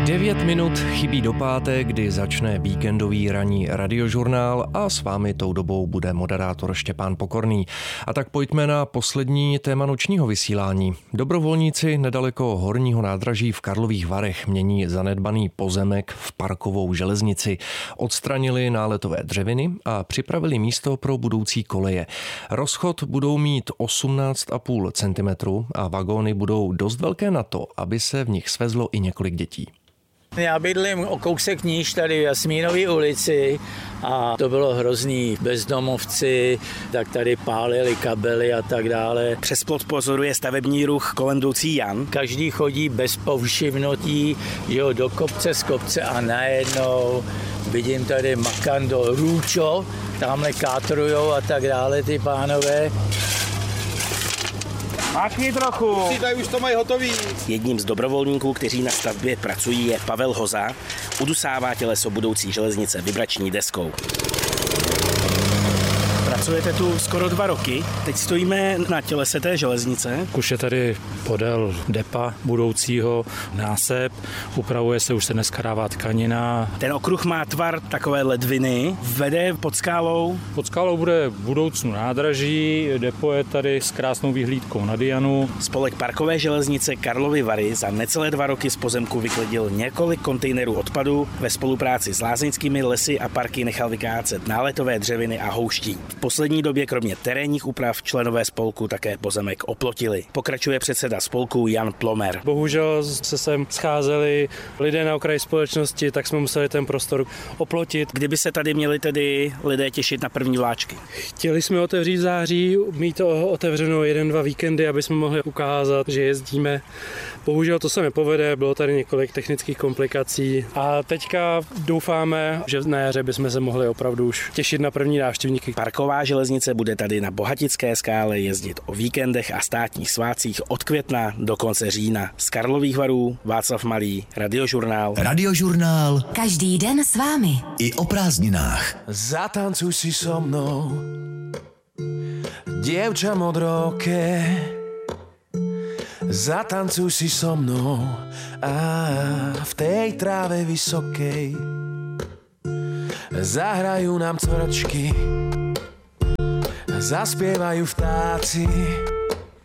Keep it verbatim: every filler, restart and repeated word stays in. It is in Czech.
Devět minut chybí do páté, kdy začne víkendový ranní radiožurnál a s vámi tou dobou bude moderátor Štěpán Pokorný. A tak pojďme na poslední téma nočního vysílání. Dobrovolníci nedaleko Horního nádraží v Karlových Varech mění zanedbaný pozemek v parkovou železnici. Odstranili náletové dřeviny a připravili místo pro budoucí koleje. Rozchod budou mít osmnáct celá pět centimetru a vagóny budou dost velké na to, aby se v nich svezlo i několik dětí. Já bydlím o kousek níž tady v Jasmínové ulici a to bylo hrozný. Bezdomovci, tak tady pálili kabely a tak dále. Přes plot pozoruje stavební ruch kolem jdoucí Jan. Každý chodí bez povšimnutí, jo, do kopce z kopce a najednou vidím tady Makando, Růčo, tamhle kátrujou a tak dále ty pánové. Mákni trochu. Si tady už to mají hotový. Jedním z dobrovolníků, kteří na stavbě pracují, je Pavel Hoza. Udusává těleso budoucí železnice vibrační deskou. Pracujete tu skoro dva roky. Teď stojíme na tělese té železnice. Už je tady podél depa budoucího násep. Upravuje se, už se dneska dává tkanina. Ten okruh má tvar takové ledviny. Vede pod skálou. Pod skálou bude v budoucnu nádraží. Depo je tady s krásnou výhlídkou na Dianu. Spolek Parkové železnice Karlovy Vary za necelé dva roky z pozemku vyklidil několik kontejnerů odpadu. Ve spolupráci s lázeňskými lesy a parky nechal vykácet náletové dřeviny a houští. V poslední době kromě terénních úprav členové spolku také pozemek oplotili. Pokračuje předseda spolku Jan Plomer. Bohužel se sem scházeli lidé na okraji společnosti, tak jsme museli ten prostor oplotit. Kdyby se tady měli tedy lidé těšit na první vláčky? Chtěli jsme otevřít v září, mít to otevřeno jeden, dva víkendy, aby jsme mohli ukázat, že jezdíme. Bohužel to se nepovede, bylo tady několik technických komplikací a teďka doufáme, že na jaře bychom se mohli opravdu už těšit na první návštěvníky. Parková železnice bude tady na Bohatické skále jezdit o víkendech a státních svátcích od května do konce října. Z Karlových Varů Václav Malý, Radiožurnál. Radiožurnál. Každý den s vámi. I o prázdninách. Zatancuj si so mnou, dievča modroké. Zatancuj si so mnou a v tej tráve vysokej zahrajú nám cvrčky, zaspievajú vtáci.